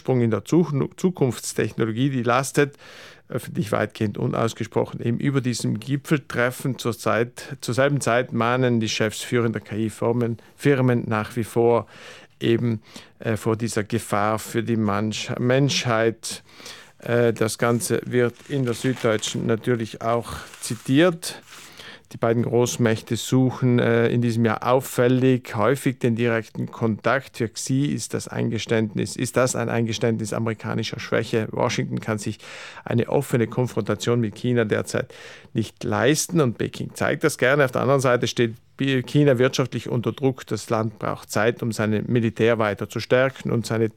Vorsprung in der Zukunftstechnologie, die lastet öffentlich weitgehend unausgesprochen eben über diesem Gipfeltreffen. Zur selben Zeit mahnen die Chefs führender KI-Firmen nach wie vor eben vor dieser Gefahr für die Menschheit. Das Ganze wird in der Süddeutschen natürlich auch zitiert. Die beiden Großmächte suchen in diesem Jahr auffällig häufig den direkten Kontakt. Für Xi ist das ein Eingeständnis amerikanischer Schwäche. Washington kann sich eine offene Konfrontation mit China derzeit nicht leisten und Peking zeigt das gerne. Auf der anderen Seite steht China wirtschaftlich unter Druck. Das Land braucht Zeit, um sein Militär weiter zu stärken und seine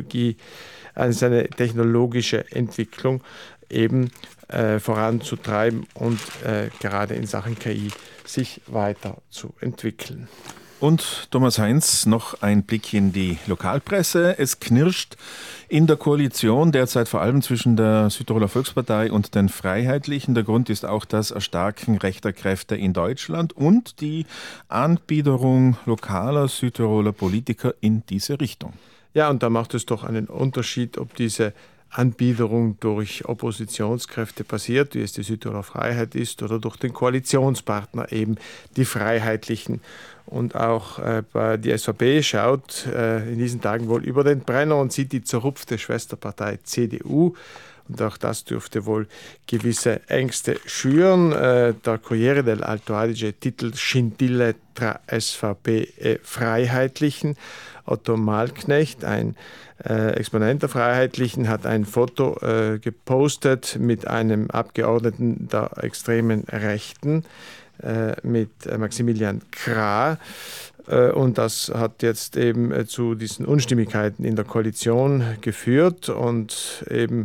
technologische Entwicklung eben voranzutreiben und gerade in Sachen KI sich weiterzuentwickeln. Und Thomas Heinz, noch ein Blick in die Lokalpresse. Es knirscht in der Koalition derzeit vor allem zwischen der Südtiroler Volkspartei und den Freiheitlichen. Der Grund ist auch das Erstarken rechter Kräfte in Deutschland und die Anbiederung lokaler Südtiroler Politiker in diese Richtung. Ja, und da macht es doch einen Unterschied, ob diese Anbiederung durch Oppositionskräfte passiert, wie es die Südtiroler Freiheit ist, oder durch den Koalitionspartner eben die Freiheitlichen. Und auch die SVP schaut in diesen Tagen wohl über den Brenner und sieht die zerrupfte Schwesterpartei CDU. Und auch das dürfte wohl gewisse Ängste schüren. Der Corriere dell'Alto Adige titelt Scintille tra SVP e Freiheitlichen. Otto Malknecht, ein Exponent der Freiheitlichen, hat ein Foto gepostet mit einem Abgeordneten der extremen Rechten, mit Maximilian Krah. Und das hat jetzt eben zu diesen Unstimmigkeiten in der Koalition geführt. Und eben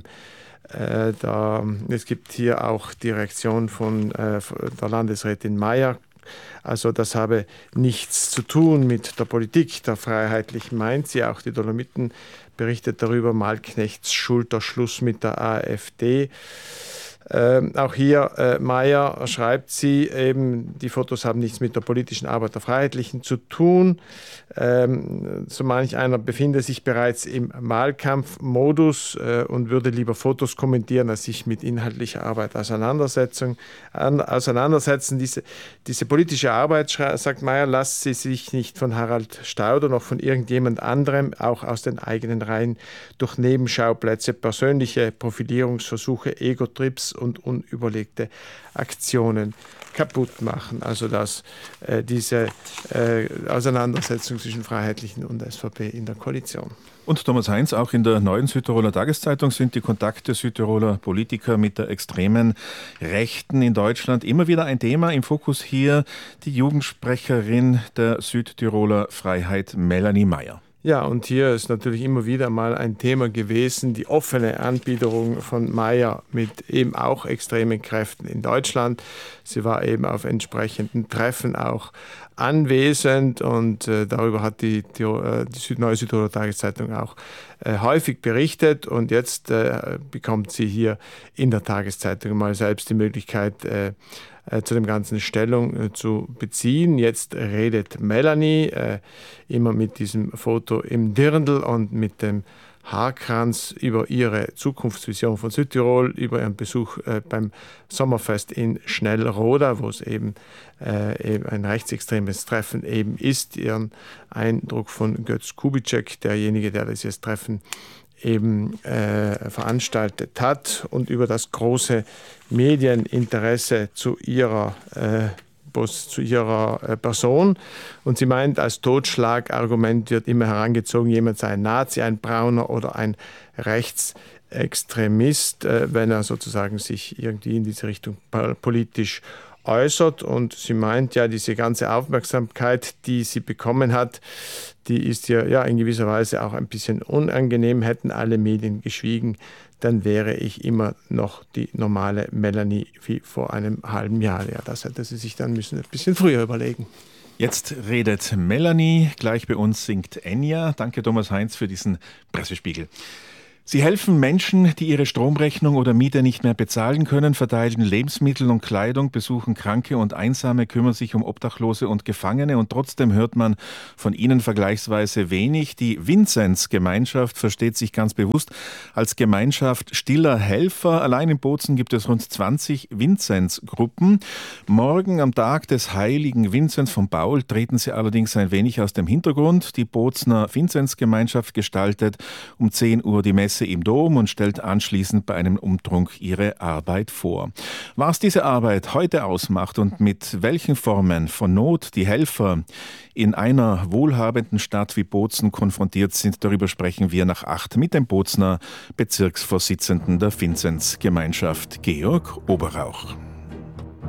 es gibt hier auch die Reaktion von der Landesrätin Mayer. Also das habe nichts zu tun mit der Politik der Freiheitlichen, meint sie. Auch die Dolomiten berichtet darüber, Malknechts Schulterschluss mit der AfD. Auch hier, Mayer schreibt sie eben, die Fotos haben nichts mit der politischen Arbeit der Freiheitlichen zu tun. So manch einer befinde sich bereits im Wahlkampfmodus und würde lieber Fotos kommentieren, als sich mit inhaltlicher Arbeit auseinandersetzen. Diese politische Arbeit, sagt Mayer, lässt sie sich nicht von Harald Stauder noch von irgendjemand anderem, auch aus den eigenen Reihen, durch Nebenschauplätze, persönliche Profilierungsversuche, Ego-Trips und unüberlegte Aktionen kaputt machen. Also dass diese Auseinandersetzung zwischen Freiheitlichen und SVP in der Koalition. Und Thomas Heinz, auch in der neuen Südtiroler Tageszeitung sind die Kontakte Südtiroler Politiker mit der extremen Rechten in Deutschland immer wieder ein Thema. Im Fokus hier die Jugendsprecherin der Südtiroler Freiheit, Melanie Mayer. Ja, und hier ist natürlich immer wieder mal ein Thema gewesen, die offene Anbiederung von Mayer mit eben auch extremen Kräften in Deutschland. Sie war eben auf entsprechenden Treffen auch anwesend und darüber hat die Neue Südtiroler Tageszeitung auch häufig berichtet und jetzt bekommt sie hier in der Tageszeitung mal selbst die Möglichkeit, zu dem Ganzen Stellung zu beziehen. Jetzt redet Melanie immer mit diesem Foto im Dirndl und mit dem Haarkranz über ihre Zukunftsvision von Südtirol, über ihren Besuch beim Sommerfest in Schnellroda, wo es eben ein rechtsextremes Treffen eben ist. Ihren Eindruck von Götz Kubitschek, derjenige, der dieses Treffen eben veranstaltet hat und über das große Medieninteresse zu ihrer Person. Und sie meint, als Totschlagargument wird immer herangezogen, jemand sei ein Nazi, ein Brauner oder ein Rechtsextremist, wenn er sozusagen sich irgendwie in diese Richtung politisch äußert. Und sie meint ja, diese ganze Aufmerksamkeit, die sie bekommen hat, die ist ja in gewisser Weise auch ein bisschen unangenehm. Hätten alle Medien geschwiegen, dann wäre ich immer noch die normale Melanie wie vor einem halben Jahr. Ja, das hätte sie sich dann müssen ein bisschen früher überlegen. Jetzt redet Melanie, gleich bei uns singt Enya. Danke Thomas Heinz für diesen Pressespiegel. Sie helfen Menschen, die ihre Stromrechnung oder Miete nicht mehr bezahlen können, verteilen Lebensmittel und Kleidung, besuchen Kranke und Einsame, kümmern sich um Obdachlose und Gefangene und trotzdem hört man von ihnen vergleichsweise wenig. Die Vinzenz-Gemeinschaft versteht sich ganz bewusst als Gemeinschaft stiller Helfer. Allein in Bozen gibt es rund 20 Vinzenz-Gruppen. Morgen am Tag des heiligen Vinzenz von Paul treten sie allerdings ein wenig aus dem Hintergrund. Die Bozener Vinzenz-Gemeinschaft gestaltet um 10 Uhr die Messe im Dom und stellt anschließend bei einem Umtrunk ihre Arbeit vor. Was diese Arbeit heute ausmacht und mit welchen Formen von Not die Helfer in einer wohlhabenden Stadt wie Bozen konfrontiert sind, darüber sprechen wir nach 8 mit dem Bozener Bezirksvorsitzenden der Vinzenz-Gemeinschaft, Georg Oberrauch.